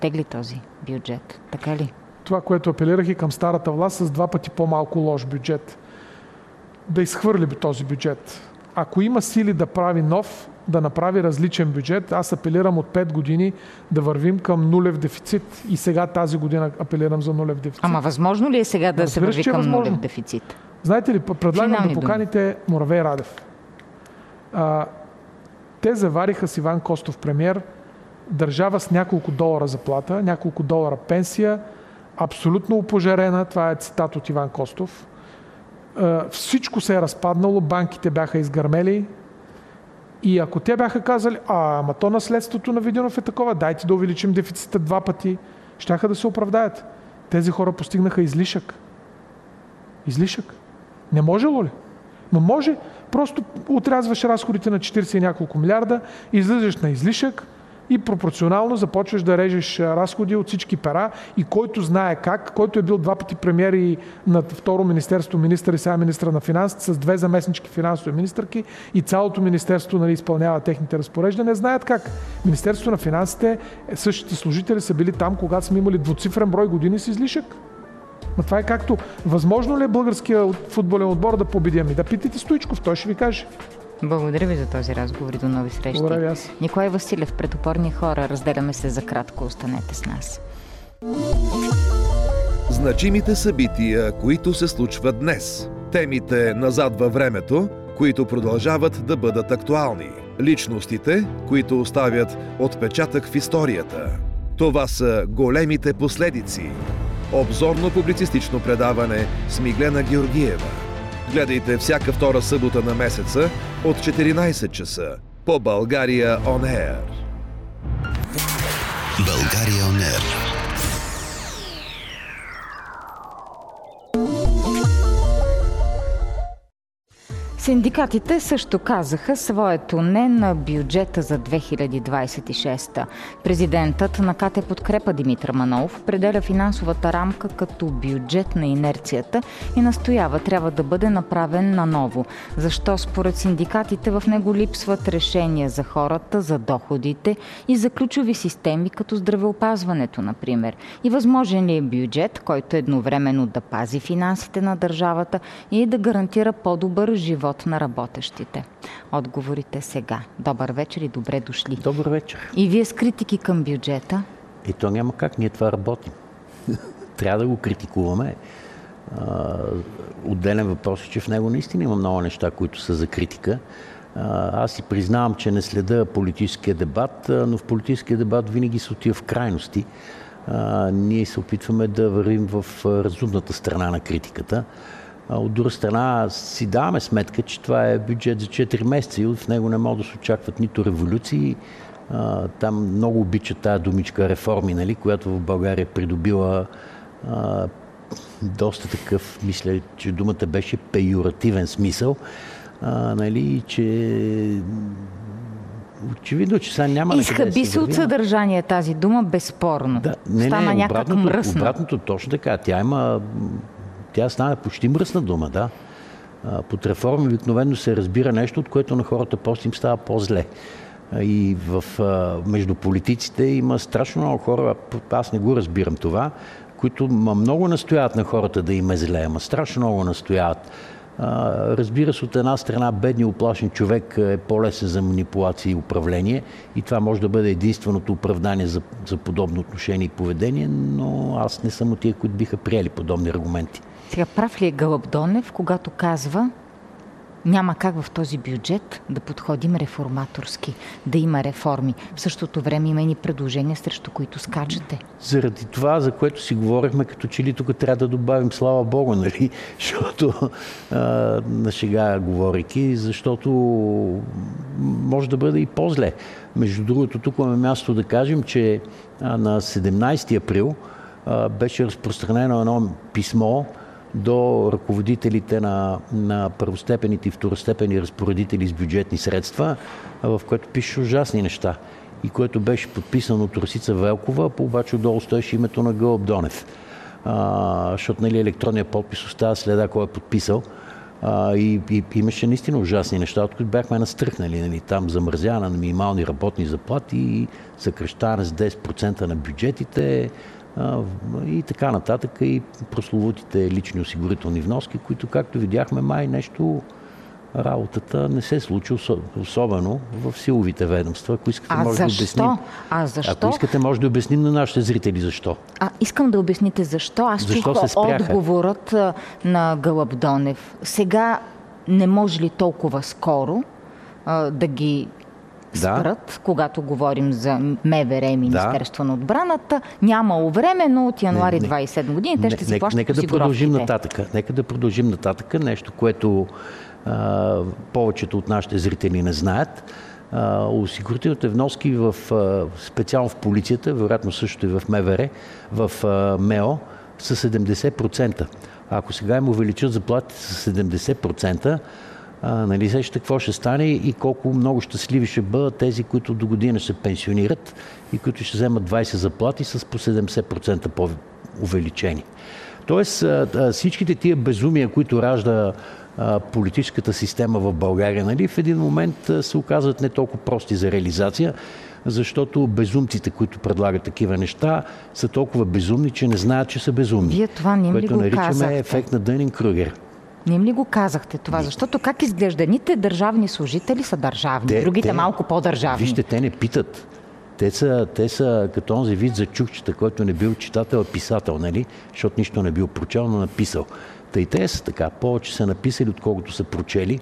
тегли този бюджет. Така ли? Това, което апелирах и към старата власт, с 2 пъти по-малко лош бюджет. Да изхвърли този бюджет. Ако има сили да прави нов, да направи различен бюджет, аз апелирам от 5 години да вървим към нулев дефицит. И сега тази година апелирам за нулев дефицит. Ама възможно ли е сега да се върви към нулев дефицит? Знаете ли, предлагам да поканите Муравей Радев. Те завариха с Иван Костов премиер, държава с няколко долара заплата, няколко долара пенсия, абсолютно опожарена, това е цитат от Иван Костов. Всичко се е разпаднало, банките бяха изгърмели и ако те бяха казали, ама то наследството на Виденов е такова, дайте да увеличим дефицита 2 пъти, щяха да се оправдаят. Тези хора постигнаха излишък. Излишък. Не можело ли? Но може, просто отрязваш разходите на 40 и няколко милиарда, излизаш на излишък и пропорционално започваш да режеш разходи от всички пера и който знае как, който е бил 2 пъти премиер и на второ министерство министър и сега министър на финансите с 2 заместнички финансови министърки и цялото министерство изпълнява техните разпореждания, знаят как. Министерството на финансите, същите служители са били там, когато сме имали двуцифрен брой години с излишък. Но това е както, възможно ли е българския футболен отбор да победи? Ами да питайте Стоичков, той ще ви каже. Благодаря ви за този разговор и до нови срещи. Благодаря аз. Николай Василев, пред опорни хора. Разделяме се за кратко. Останете с нас. Значимите събития, които се случват днес. Темите назад във времето, които продължават да бъдат актуални. Личностите, които оставят отпечатък в историята. Това са големите последици. Обзорно-публицистично предаване с Миглена Георгиева. Гледайте всяка втора събота на месеца от 14 часа по България On Air. България On Air. Синдикатите също казаха своето не на бюджета за 2026. Президентът на КТ Подкрепа Димитър Манолов определя финансовата рамка като бюджет на инерцията и настоява трябва да бъде направен наново. Защо според синдикатите в него липсват решения за хората, за доходите и за ключови системи като здравеопазването, например? И възможен ли е бюджет, който едновременно да пази финансите на държавата и да гарантира по-добър живот на работещите? Отговорите сега. Добър вечер и добре дошли. Добър вечер. И вие с критики към бюджета? И то няма как, ние това работим. Трябва да го критикуваме. Отделен въпрос е, че в него наистина има много неща, които са за критика. Аз си признавам, че не следа политическия дебат, но в политическия дебат винаги се отива в крайности. Ние се опитваме да вървим в разумната страна на критиката. От друга страна си даваме сметка, че това е бюджет за 4 месеца и в него не могат да се очакват нито революции. Там много обичат тая думичка реформи, нали, която в България придобила доста такъв, мисля, че думата беше пеюративен смисъл, нали, че очевидно, че сега няма... Изхъби се от съдържание тази дума, безспорно. Да, стана някак мръсна. Обратното, точно така. Тя стана почти мръсна дума, да. Под реформи обикновено се разбира нещо, от което на хората после им става по-зле. И между политиците има страшно много хора, аз не го разбирам това, които много настояват на хората да им е зле, страшно много настояват. Разбира се, от една страна бедният уплашен човек е по-лесен за манипулация и управление и това може да бъде единственото оправдание за подобно отношение и поведение, но аз не съм от тия, които биха приели подобни аргументи. Сега прав ли е Гълъб Донев, когато казва, няма как в този бюджет да подходим реформаторски, да има реформи. В същото време има и предложения, срещу които скачате. Заради това, за което си говорихме, като че ли тук трябва да добавим слава Богу, нали? Защото на шега говорейки, защото може да бъде и по-зле. Между другото, тук имаме място да кажем, че на 17 април беше разпространено едно писмо до ръководителите на първостепените и второстепени разпоредители с бюджетни средства, в което пише ужасни неща и което беше подписано от Росица Велкова, обаче отдолу стоеше името на Гълъб Донев. Защото, нали, електронният подпис остава следа кой е подписал. И имаше наистина ужасни неща, от които бяхме настръхнали. Нали? Там замразяване на минимални работни заплати и съкращаване с 10% на бюджетите и така нататък. И прословутите лични осигурителни вноски, които, както видяхме, май нещо работата не се случи, особено в силовите ведомства. Ако искате, може да обясним. Защо? Ако искате, може да обясним на нашите зрители защо. Искам да обясните защо. Аз чух отговорът на Гълъб Донев. Сега не може ли толкова скоро да ги спрат, когато говорим за МВР и Министерство на отбраната? Нямало време, но от януари 27 години те ще си плащат Нека да продължим нататък. Нещо, което повечето от нашите зрители не знаят. Осигурителните вноски специално в полицията, вероятно също и в МВР, в МЕО, са 70%. Ако сега им увеличат заплатите с 70%, нали сещате какво ще стане и колко много щастливи ще бъдат тези, които до година ще се пенсионират и които ще вземат 20 заплати с по 70% по-увеличени. Тоест всичките тия безумия, които ражда политическата система в България, нали, в един момент се оказват не толкова прости за реализация, защото безумците, които предлагат такива неща, са толкова безумни, че не знаят, че са безумни. Вие това не им ли го казахте? Което наричаме ефект на Дънинг-Крюгер. Не им ли го казахте това? Защото как изглежда? Едните държавни служители са държавни, другите малко по-държавни. Вижте, те не питат. Те са като онзи вид за чукчета, който не бил читател, а писател, нали? Защото нищо не бил прочел, но написал. Та и те са така, повече са написали, отколкото са прочели.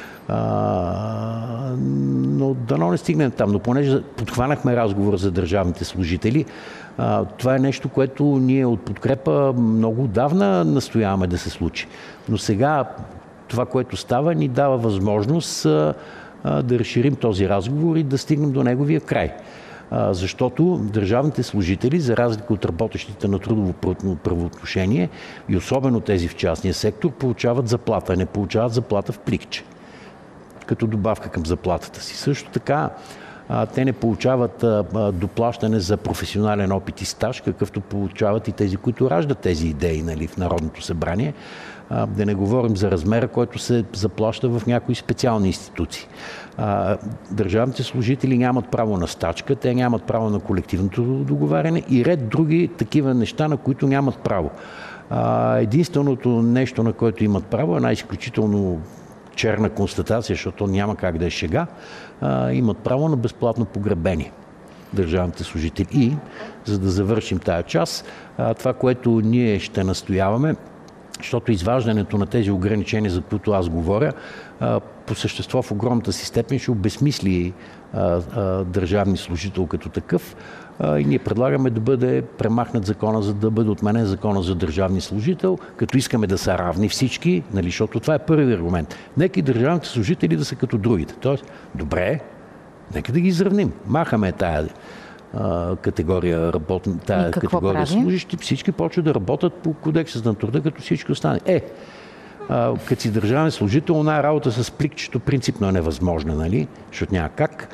Но дано не стигнем там. Но понеже подхванахме разговор за държавните служители, това е нещо, което ние от Подкрепа много отдавна настояваме да се случи. Но сега това, което става, ни дава възможност да разширим този разговор и да стигнем до неговия край. Защото държавните служители, за разлика от работещите на трудово правоотношение и особено тези в частния сектор, получават заплата. Не получават заплата в пликче, като добавка към заплатата си. Също така, те не получават доплащане за професионален опит и стаж, какъвто получават и тези, които раждат тези идеи, нали, в Народното събрание. Да не говорим за размера, който се заплаща в някои специални институции. Държавните служители нямат право на стачка, те нямат право на колективното договаряне и ред други такива неща, на които нямат право. Единственото нещо, на което имат право, една изключително черна констатация, защото няма как да е шега, имат право на безплатно погребение държавните служители. И, за да завършим тая част, това, което ние ще настояваме, защото изваждането на тези ограничения, за които аз говоря, по същество в огромната си степен ще обезмисли държавни служител като такъв. И ние предлагаме да бъде премахнат закона, за да бъде отменен закона за държавни служител, като искаме да са равни всички, нали, защото това е първият аргумент. Нека и държавните служители да са като другите. Тоест, добре, нека да ги изравним. Махаме тая категория категория служащи, всички почват да работят по кодекса на труда, като всички остане. Като си държавен служител, една работа с пликчето принципно е невъзможна, нали? Защото няма как.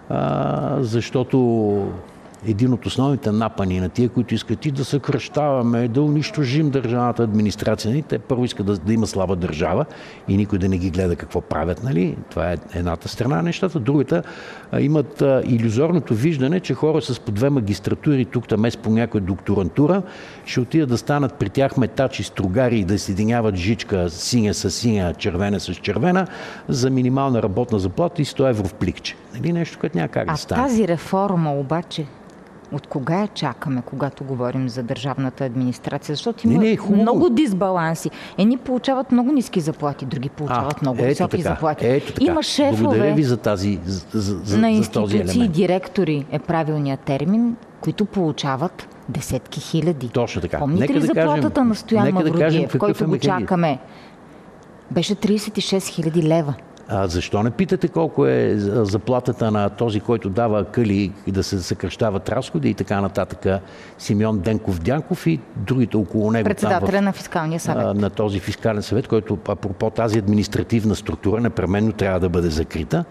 Защото един от основните напани на тия, които искат и да съкращаваме, да унищожим държавната администрация. Те първо искат да има слаба държава и никой да не ги гледа какво правят. Нали? Това е едната страна на нещата. Другата имат илюзорното виждане, че хора с по 2 магистратури, тук-там по някоя докторантура, ще отидат да станат при тях метачи, стругари и да съединяват жичка синя с синя, червена с червена за минимална работна заплата и 100 евро в пликче. Нали? Нещо, което няма как да стане. Тази реформа обаче от кога я чакаме, когато говорим за държавната администрация? Защото има много дисбаланси. Едни получават много ниски заплати, други получават много високи заплати. Има шефове. Благодаря ви за на институции, директори е правилният термин, които получават десетки хиляди. Точно така. Помните ли заплатата на Стоян Мавродиев, който го чакаме? Беше 36 хиляди лева. Защо не питате колко е заплатата на този, който дава къли да се съкращават разходи и така нататък, Симеон Денков Дянков и другите около него? Председателя на фискалния съвет. На този фискален съвет, който апропо тази административна структура непременно трябва да бъде закрита.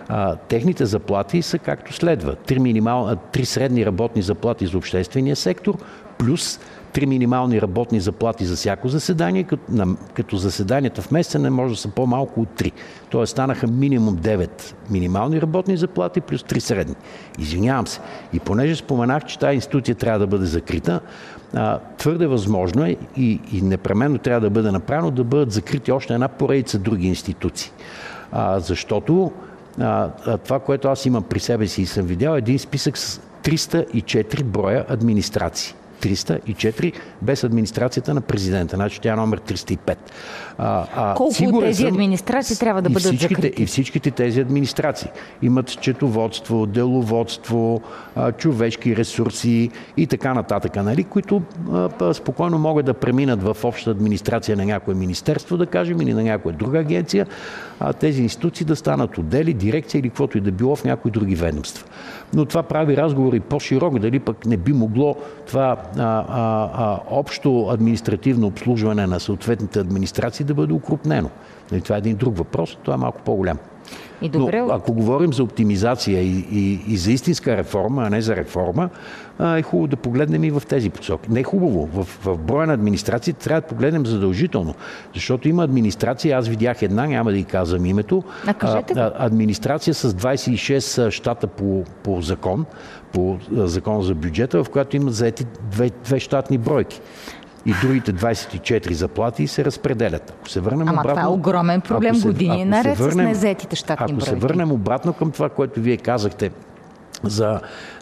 Техните заплати са както следва. 3 средни работни заплати за обществения сектор, плюс 3 минимални работни заплати за всяко заседание, като заседанията в месеца не може да са по-малко от 3. Тоест станаха минимум 9 минимални работни заплати, плюс 3 средни. Извинявам се. И понеже споменах, че тази институция трябва да бъде закрита, твърде възможно е и непременно трябва да бъде направено да бъдат закрити още една поредица други институции. Защото това, което аз имам при себе си и съм видял, един списък с 304 броя администрации. 304 без администрацията на президента. Значи тя е номер 305. Колко от тези администрации трябва да бъдат закрити? И всичките тези администрации имат счетоводство, деловодство, човешки ресурси и така нататък, нали, които спокойно могат да преминат в обща администрация на някое министерство, да кажем, или на някоя друга агенция, тези институции да станат отдели, дирекция или каквото и да било в някои други ведомства. Но това прави разговори по-широк, дали пък не би могло това общо административно обслужване на съответните администрации да бъде укрупнено. Това е един друг въпрос, това е малко по-голям. Но ако говорим за оптимизация и за истинска реформа, а не за реформа, е хубаво да погледнем и в тези посоки. Не е хубаво. В броя на администрации трябва да погледнем задължително, защото има администрация, аз видях една, няма да й казвам името, администрация с 26 щата по закон, по закон за бюджета, в която имат заети две щатни бройки. И другите 24 заплати се разпределят. Ако се върнем обратно, това е огромен проблем години наред с незаетите щатни бройки. Ако се върнем обратно към това, което вие казахте за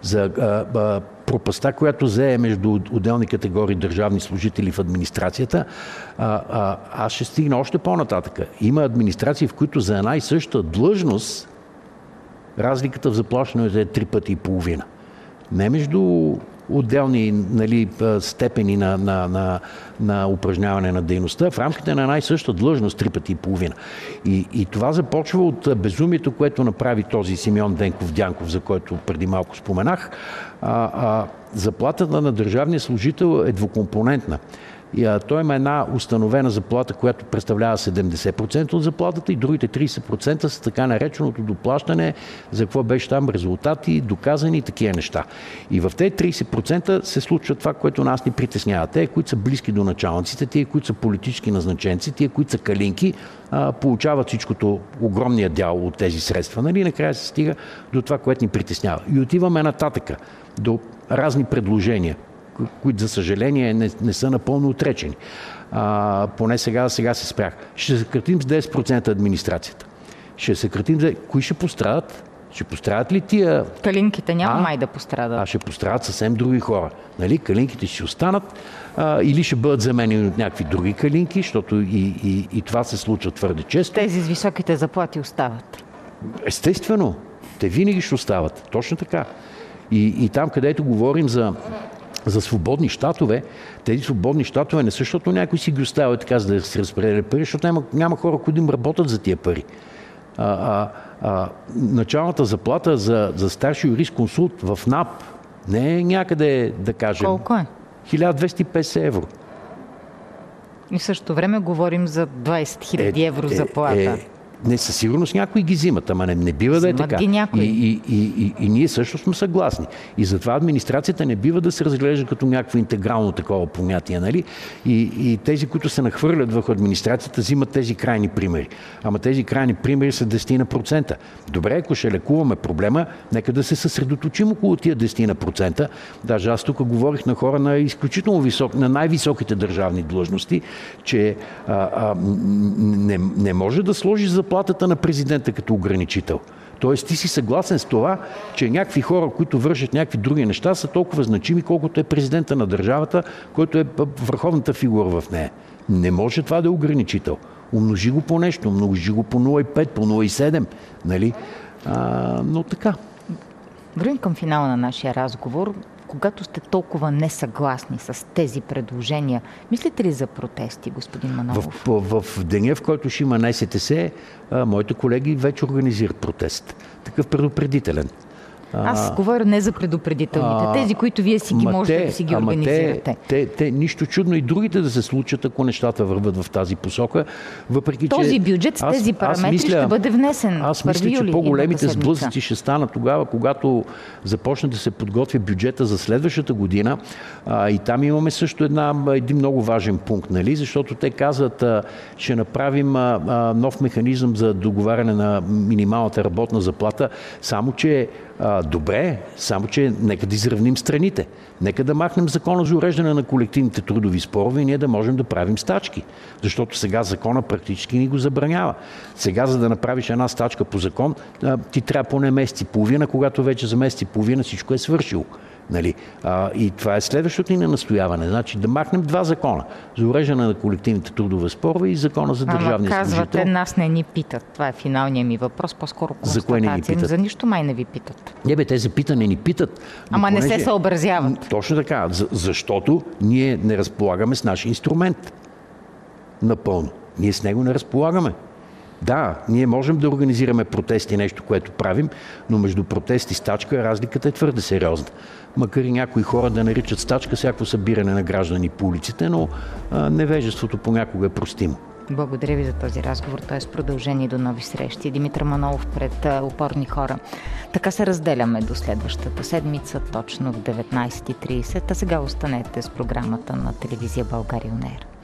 пропаста, която зае между отделни категории държавни служители в администрацията, аз ще стигна още по-нататък. Има администрации, в които за една и съща длъжност разликата в заплащането е 3 пъти и половина. Не между отделни, нали, степени на упражняване на дейността в рамките на една и съща длъжност 3 пъти и половина. И това започва от безумието, което направи този Симеон Дянков, за който преди малко споменах. Заплатата на държавния служител е двукомпонентна. Той има една установена заплата, която представлява 70% от заплатата и другите 30% са така нареченото доплащане, за какво беше там резултати, доказани и такива неща. И в тези 30% се случва това, което нас ни притеснява. Те, които са близки до началниците, тия, които са политически назначенци, тия, които са калинки, получават всичкото, огромния дял от тези средства. Нали? Накрая се стига до това, което ни притеснява. И отиваме нататъка до разни предложения, които, за съжаление, не са напълно отречени. Поне сега се спрях. Ще съкратим с 10% администрацията. Ще съкратим. Кои ще пострадат? Ще пострадат ли тия? Калинките няма май да пострадат. Ще пострадат съвсем други хора. Нали? Калинките ще останат или ще бъдат заменени от някакви други калинки, защото и това се случва твърде често. Тези с високите заплати остават. Естествено. Те винаги ще остават. Точно така. И там, където говорим за свободни щатове, тези свободни щатове не защото някой си ги оставя така, за да се разпределя пари, защото няма хора, които им работят за тия пари. Началната заплата за старши юрисконсулт в НАП не е някъде, да кажем... Колко е? 1250 евро. И в същото време говорим за 20 000 евро заплата. Не, със сигурност някои ги взимат, ама не бива да е така. И ние също сме съгласни. И затова администрацията не бива да се разглежда като някакво интегрално такова понятие, нали? И тези, които се нахвърлят върху администрацията, взимат тези крайни примери. Ама тези крайни примери са 10%. Добре, ако ще лекуваме проблема, нека да се съсредоточим около тия 10%. Даже аз тук говорих на хора на изключително на най-високите държавни длъжности, че не може да сложи заплатата на президента като ограничител. Тоест ти си съгласен с това, че някакви хора, които вършат някакви други неща, са толкова значими, колкото е президента на държавата, който е върховната фигура в нея. Не може това да е ограничител. Умножи го по нещо, умножи го по 0,5, по 0,7. Нали? Но така. Вървим към финала на нашия разговор. Когато сте толкова несъгласни с тези предложения, мислите ли за протести, господин Манолов? В деня, в който ще има НСТС, моите колеги вече организират протест. Такъв предупредителен. Аз говоря не за предупредителните, тези, които вие си ги можете да си ги организирате. Те нищо чудно и другите да се случат, ако нещата върват в тази посока. Въпреки, този бюджет с тези параметри ще бъде внесен. Аз мисля, че по-големите сблъсъци ще станат тогава, когато започне да се подготвя бюджета за следващата година. И там имаме също един много важен пункт, нали? Защото те казват, ще направим нов механизъм за договаряне на минималната работна заплата, само че нека да изравним страните. Нека да махнем закона за уреждане на колективните трудови спорове и ние да можем да правим стачки. Защото сега закона практически ни го забранява. Сега, за да направиш една стачка по закон, ти трябва поне месец и половина, когато вече за месец и половина всичко е свършило. Нали? И това е следващото ни настояване. Значи да махнем два закона. За уреждане на колективните трудови спорове и закона за държавния служител. Казвате, нас не ни питат. Това е финалният ми въпрос. По-скоро констатация. За нищо май не ви питат. Те за питане ни питат. Ама не се съобразяват. Точно така. Защото ние не разполагаме с наш инструмент. Напълно. Ние с него не разполагаме. Да, ние можем да организираме протести, нещо, което правим, но между протест и стачка разликата е твърде сериозна. Макар и някои хора да наричат стачка всяко събиране на граждани по улиците, но невежеството понякога е простимо. Благодаря ви за този разговор. Той е с продължение до нови срещи. Димитър Манолов пред Опорни хора. Така се разделяме до следващата седмица, точно в 19:30. А сега останете с програмата на телевизия България On Air.